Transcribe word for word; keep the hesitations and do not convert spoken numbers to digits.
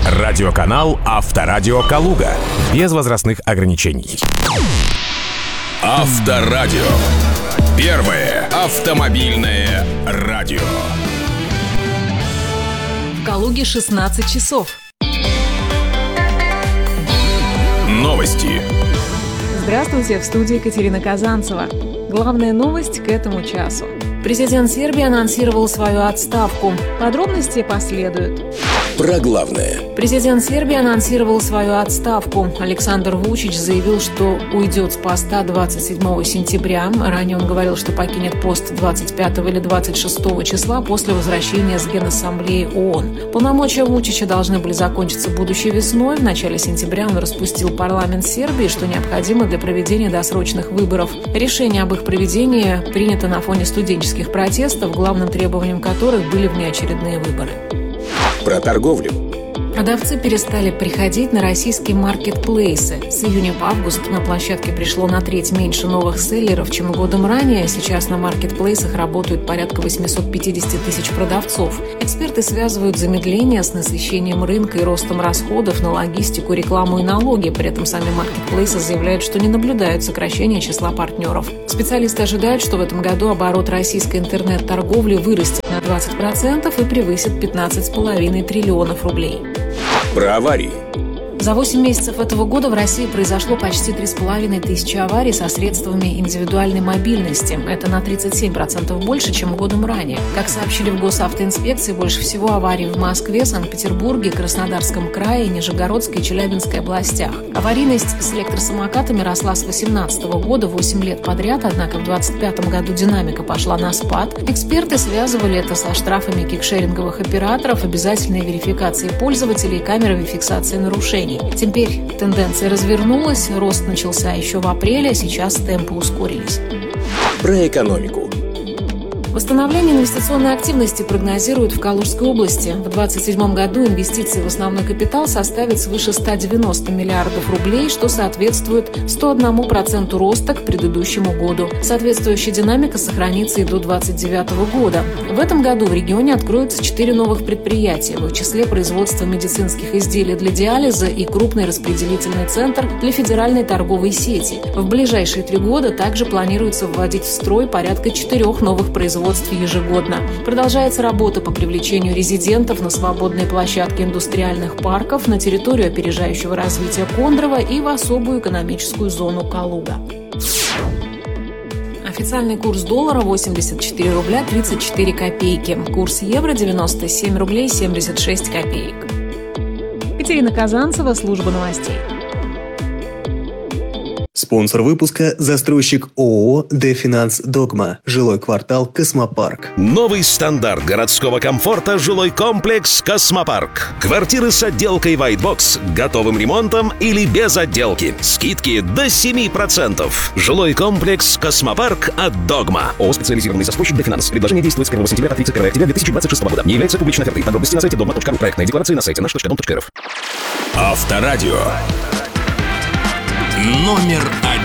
Радиоканал «Авторадио Калуга». Без возрастных ограничений. Авторадио. Первое автомобильное радио. В Калуге шестнадцать часов. Новости. Здравствуйте, в студии Екатерина Казанцева. Главная новость к этому часу. Президент Сербии анонсировал свою отставку. Подробности последуют. Про главное. Президент Сербии анонсировал свою отставку. Александр Вучич заявил, что уйдет с поста двадцать седьмого сентября. Ранее он говорил, что покинет пост двадцать пятого или двадцать шестого числа после возвращения с Генассамблеи ООН. Полномочия Вучича должны были закончиться будущей весной. В начале сентября он распустил парламент Сербии, что необходимо для проведения досрочных выборов. Решение об их проведении принято на фоне студенческих протестов, главным требованием которых были внеочередные выборы. Про торговлю. Продавцы перестали приходить на российские маркетплейсы. С июня по август на площадке пришло на треть меньше новых селлеров, чем годом ранее. Сейчас на маркетплейсах работают порядка восемьсот пятьдесят тысяч продавцов. Эксперты связывают замедление с насыщением рынка и ростом расходов на логистику, рекламу и налоги. При этом сами маркетплейсы заявляют, что не наблюдают сокращения числа партнеров. Специалисты ожидают, что в этом году оборот российской интернет-торговли вырастет на двадцать процентов и превысит пятнадцать целых пять десятых триллионов рублей. Про аварии. За восемь месяцев этого года в России произошло почти три с половиной тысячи аварий со средствами индивидуальной мобильности. Это на тридцать семь процентов больше, чем годом ранее. Как сообщили в госавтоинспекции, больше всего аварий в Москве, Санкт-Петербурге, Краснодарском крае, Нижегородской и Челябинской областях. Аварийность с электросамокатами росла с две тысячи восемнадцатого года восемь лет подряд, однако в две тысячи двадцать пятом году динамика пошла на спад. Эксперты связывали это со штрафами кикшеринговых операторов, обязательной верификацией пользователей и камерами фиксации нарушений. Теперь тенденция развернулась, рост начался еще в апреле, сейчас темпы ускорились. Про экономику. Восстановление инвестиционной активности прогнозируют в Калужской области. В две тысячи двадцать седьмом году инвестиции в основной капитал составят свыше ста девяноста миллиардов рублей, что соответствует сто одному проценту роста к предыдущему году. Соответствующая динамика сохранится и до две тысячи двадцать девятого года. В этом году в регионе откроются четыре новых предприятия, в их числе производство медицинских изделий для диализа и крупный распределительный центр для федеральной торговой сети. В ближайшие три года также планируется вводить в строй порядка четырех новых производств ежегодно. Продолжается работа по привлечению резидентов на свободные площадки индустриальных парков, на территорию опережающего развития Кондрово и в особую экономическую зону Калуга. Официальный курс доллара восемьдесят четыре рубля тридцать четыре копейки. Курс евро девяносто семь рублей семьдесят шесть копеек. Екатерина Казанцева, служба новостей. Спонсор выпуска – застройщик ООО «Дефинанс Догма». Жилой квартал «Космопарк». Новый стандарт городского комфорта – жилой комплекс «Космопарк». Квартиры с отделкой White Box, готовым ремонтом или без отделки. Скидки до семи процентов. Жилой комплекс «Космопарк» от «Догма». ООО «Специализированный застройщик Дефинанс». Предложение действует с первого сентября по тридцать первого октября две тысячи двадцать шестого года. Не является публичной офертой. Подробности на сайте догма точка ру. Проектная декларация на сайте наш точка дом точка эр эф. Авторадио. Номер один.